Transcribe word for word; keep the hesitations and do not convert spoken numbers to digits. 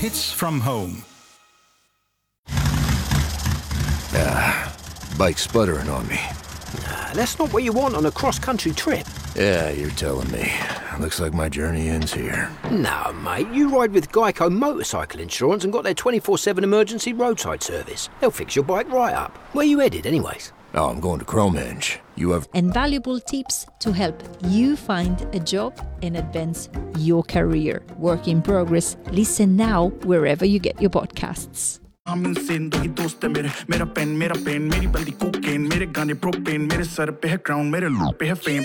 hits from home. Ah, bike's sputtering on me. Nah, that's not what you want on a cross-country trip. Yeah, you're telling me. Looks like my journey ends here. No, mate, you ride with Geico Motorcycle Insurance and got their twenty-four seven emergency roadside service. They'll fix your bike right up. Where you headed, anyways? Oh, I'm going to Cromenge. You have... And valuable tips to help you find a job and advance your career. Work in progress. Listen now wherever you get your podcasts. I'm insane, दो ही दोस्त है मेरे मेरा pen मेरा pen मेरी बंदी cocaine मेरे गाने प्रोपेन मेरे सर पे है क्राउन मेरे लूप पे है फेम